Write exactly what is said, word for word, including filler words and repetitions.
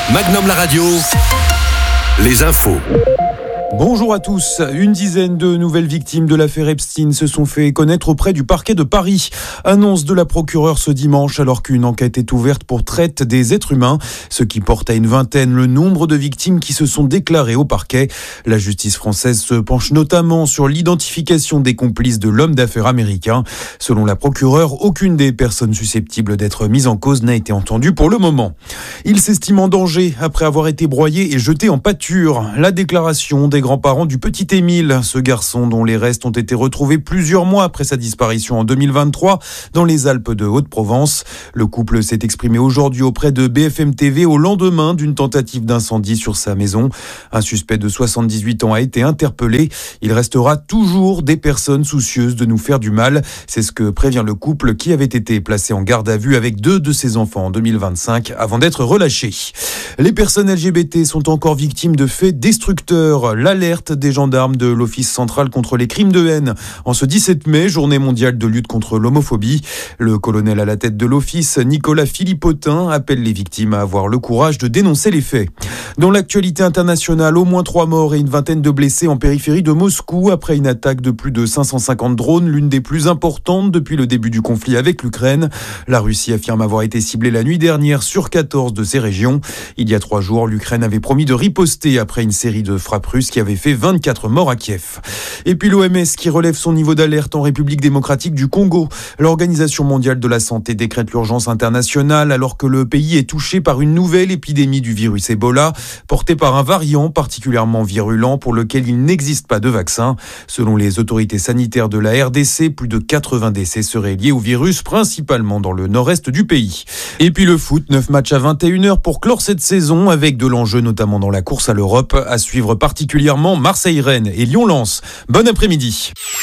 Magnum la radio, les infos. Bonjour à tous. Une dizaine de nouvelles victimes de l'affaire Epstein se sont fait connaître auprès du parquet de Paris. Annonce de la procureure ce dimanche alors qu'une enquête est ouverte pour traite des êtres humains, ce qui porte à une vingtaine le nombre de victimes qui se sont déclarées au parquet. La justice française se penche notamment sur l'identification des complices de l'homme d'affaires américain. Selon la procureure, aucune des personnes susceptibles d'être mises en cause n'a été entendue pour le moment. Il s'estime en danger après avoir été broyé et jeté en pâture. La déclaration des grands-parents du petit Émile, ce garçon dont les restes ont été retrouvés plusieurs mois après sa disparition en deux mille vingt-trois dans les Alpes de Haute-Provence. Le couple s'est exprimé aujourd'hui auprès de B F M T V au lendemain d'une tentative d'incendie sur sa maison. Un suspect de soixante-dix-huit ans a été interpellé. Il restera toujours des personnes soucieuses de nous faire du mal. C'est ce que prévient le couple qui avait été placé en garde à vue avec deux de ses enfants en deux mille vingt-cinq avant d'être relâché. Les personnes L G B T sont encore victimes de faits destructeurs. L'alerte des gendarmes de l'Office central contre les crimes de haine. En ce dix-sept mai, journée mondiale de lutte contre l'homophobie, le colonel à la tête de l'Office, Nicolas Philippotin, appelle les victimes à avoir le courage de dénoncer les faits. Dans l'actualité internationale, au moins trois morts et une vingtaine de blessés en périphérie de Moscou après une attaque de plus de cinq cent cinquante drones, l'une des plus importantes depuis le début du conflit avec l'Ukraine. La Russie affirme avoir été ciblée la nuit dernière sur quatorze de ces régions. Il y a trois jours, l'Ukraine avait promis de riposter après une série de frappes russes qui avait fait vingt-quatre morts à Kiev. Et puis l'O M S qui relève son niveau d'alerte en République démocratique du Congo. L'Organisation mondiale de la santé décrète l'urgence internationale alors que le pays est touché par une nouvelle épidémie du virus Ebola, portée par un variant particulièrement virulent pour lequel il n'existe pas de vaccin. Selon les autorités sanitaires de la R D C, plus de quatre-vingts décès seraient liés au virus, principalement dans le nord-est du pays. Et puis le foot, neuf matchs à vingt et une heures pour clore cette saison avec de l'enjeu notamment dans la course à l'Europe, à suivre particulièrement Marseille-Rennes et Lyon-Lens. Bon après-midi.